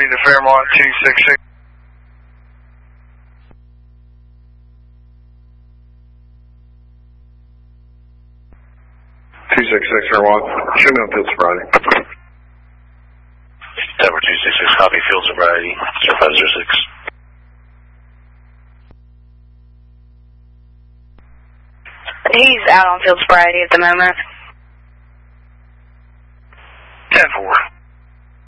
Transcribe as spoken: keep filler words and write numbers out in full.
County to Fairmont two six six. two six six Fairmont. Show me on field sobriety. Tower two six six, copy field sobriety, zero five zero six. He's out on field sobriety at the moment.